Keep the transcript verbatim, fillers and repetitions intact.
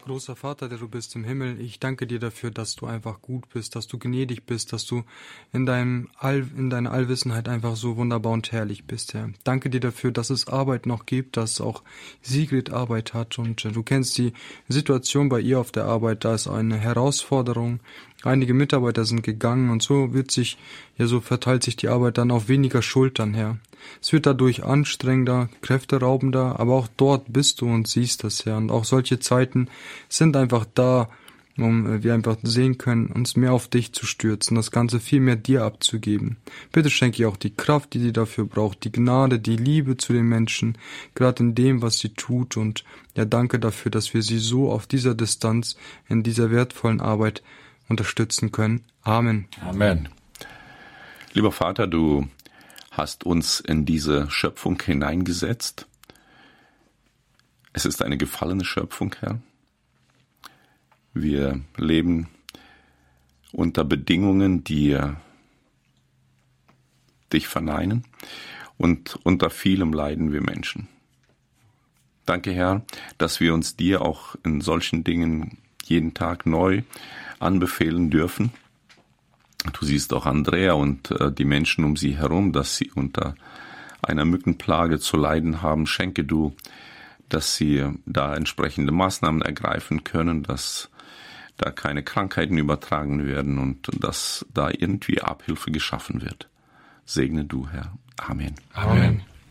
Großer Vater, der du bist im Himmel, ich danke dir dafür, dass du einfach gut bist, dass du gnädig bist, dass du in deinem All, in deiner Allwissenheit einfach so wunderbar und herrlich bist, Herr. Danke dir dafür, dass es Arbeit noch gibt, dass auch Sigrid Arbeit hat und äh, du kennst die Situation bei ihr auf der Arbeit, da ist eine Herausforderung. Einige Mitarbeiter sind gegangen und so wird sich, ja so verteilt sich die Arbeit dann auf weniger Schultern her. Es wird dadurch anstrengender, kräfteraubender, aber auch dort bist du und siehst das, Herr. Und auch solche Zeiten sind einfach da, um wir einfach sehen können, uns mehr auf dich zu stürzen, das Ganze viel mehr dir abzugeben. Bitte schenke ihr auch die Kraft, die sie dafür braucht, die Gnade, die Liebe zu den Menschen, gerade in dem, was sie tut. Und ja, danke dafür, dass wir sie so auf dieser Distanz, in dieser wertvollen Arbeit unterstützen können. Amen. Amen. Lieber Vater, du hast uns in diese Schöpfung hineingesetzt. Es ist eine gefallene Schöpfung, Herr. Wir leben unter Bedingungen, die dich verneinen, und unter vielem leiden wir Menschen. Danke, Herr, dass wir uns dir auch in solchen Dingen jeden Tag neu anbefehlen dürfen. Du siehst auch Andrea und äh, die Menschen um sie herum, dass sie unter einer Mückenplage zu leiden haben. Schenke du, dass sie da entsprechende Maßnahmen ergreifen können, dass da keine Krankheiten übertragen werden und dass da irgendwie Abhilfe geschaffen wird. Segne du, Herr. Amen. Amen.